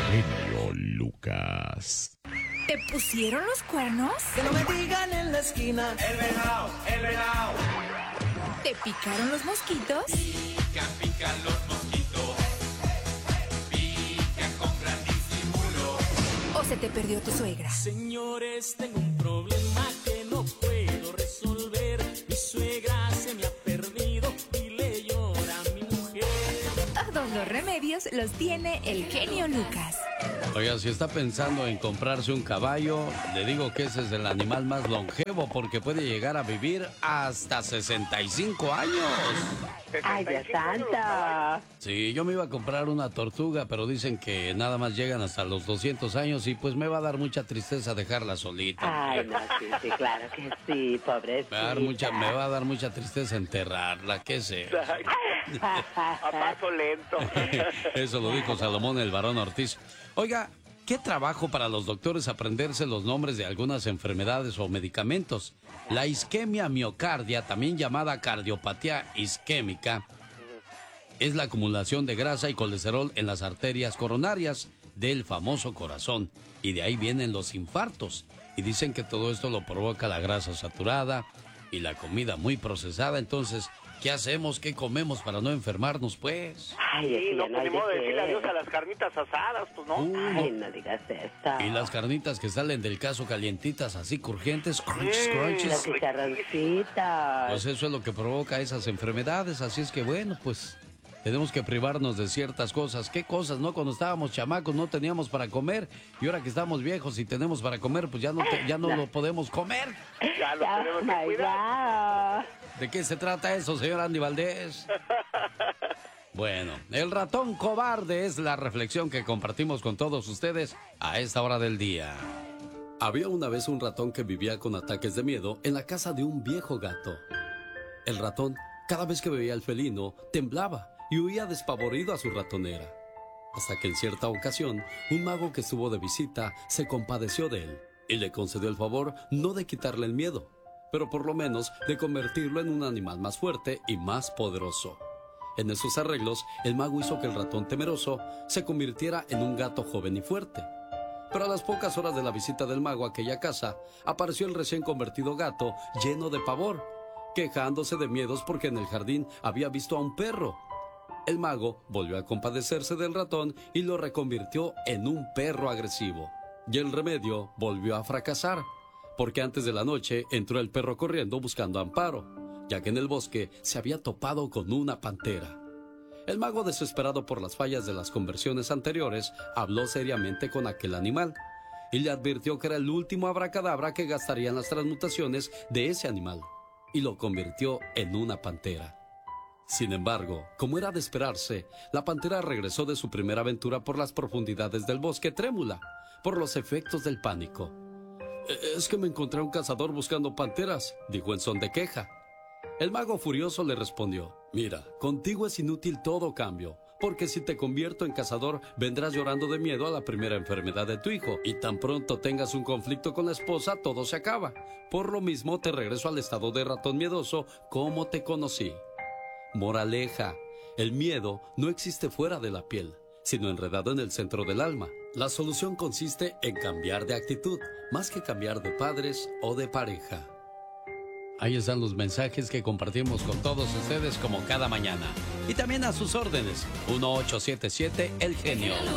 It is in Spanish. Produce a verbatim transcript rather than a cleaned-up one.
genio Lucas. ¿Te pusieron los cuernos? Que no me digan en la esquina. El venado, el venado. ¿Te picaron los mosquitos? Pican, pican los mosquitos. Pican con gran disimulo. ¿O se te perdió tu suegra? Señores, tengo un problema que no puedo resolver. Mi suegra se me ha perdido y le llora a mi mujer. Todos los remedios los tiene el genio Lucas. Oiga, si está pensando en comprarse un caballo, le digo que ese es el animal más longevo porque puede llegar a vivir hasta sesenta y cinco años. ¡Ay, Dios santo! Sí, yo me iba a comprar una tortuga, pero dicen que nada más llegan hasta los doscientos años y pues me va a dar mucha tristeza dejarla solita. Ay, no, sí, sí, claro que sí, pobrecita. Me va a dar mucha, me va a dar mucha tristeza enterrarla, qué sé. A paso lento. Eso lo dijo Salomón el Varón Ortiz. Oiga, ¿qué trabajo para los doctores aprenderse los nombres de algunas enfermedades o medicamentos? La isquemia miocardia, también llamada cardiopatía isquémica, es la acumulación de grasa y colesterol en las arterias coronarias del famoso corazón. Y de ahí vienen los infartos. Y dicen que todo esto lo provoca la grasa saturada y la comida muy procesada. Entonces, ¿qué hacemos? ¿Qué comemos para no enfermarnos, pues? Ay, Sí, no no hay podemos de decirle qué. adiós a las carnitas asadas, pues no. Uh, Ay, no digas eso. Y las carnitas que salen del caso calientitas, así crujientes, crunch, Los crunches. chicharroncitos. Pues eso es lo que provoca esas enfermedades. Así es que bueno, pues tenemos que privarnos de ciertas cosas. ¿Qué cosas, no? Cuando estábamos chamacos no teníamos para comer. Y ahora que estamos viejos y tenemos para comer, pues ya no, te- ya no lo podemos comer. Ya lo Oh tenemos que my cuidar. God. ¿De qué se trata eso, señor Andy Valdés? Bueno, el ratón cobarde es la reflexión que compartimos con todos ustedes a esta hora del día. Había una vez un ratón que vivía con ataques de miedo en la casa de un viejo gato. El ratón, cada vez que veía al felino, temblaba y huía despavorido a su ratonera. Hasta que en cierta ocasión, un mago que estuvo de visita se compadeció de él y le concedió el favor no de quitarle el miedo, pero por lo menos de convertirlo en un animal más fuerte y más poderoso. En esos arreglos, el mago hizo que el ratón temeroso se convirtiera en un gato joven y fuerte. Pero a las pocas horas de la visita del mago a aquella casa, apareció el recién convertido gato lleno de pavor, quejándose de miedos porque en el jardín había visto a un perro. El mago volvió a compadecerse del ratón y lo reconvirtió en un perro agresivo. Y el remedio volvió a fracasar, porque antes de la noche entró el perro corriendo buscando amparo, ya que en el bosque se había topado con una pantera. El mago, desesperado por las fallas de las conversiones anteriores, habló seriamente con aquel animal y le advirtió que era el último abracadabra que gastaría en las transmutaciones de ese animal, y lo convirtió en una pantera. Sin embargo, como era de esperarse, la pantera regresó de su primera aventura por las profundidades del bosque trémula, por los efectos del pánico. «Es que me encontré a un cazador buscando panteras», dijo en son de queja. El mago furioso le respondió: «Mira, contigo es inútil todo cambio, porque si te convierto en cazador, vendrás llorando de miedo a la primera enfermedad de tu hijo, y tan pronto tengas un conflicto con la esposa, todo se acaba. Por lo mismo, te regreso al estado de ratón miedoso como te conocí». Moraleja: el miedo no existe fuera de la piel, sino enredado en el centro del alma. La solución consiste en cambiar de actitud, más que cambiar de padres o de pareja. Ahí están los mensajes que compartimos con todos ustedes como cada mañana. Y también a sus órdenes, uno ocho siete siete El Genio.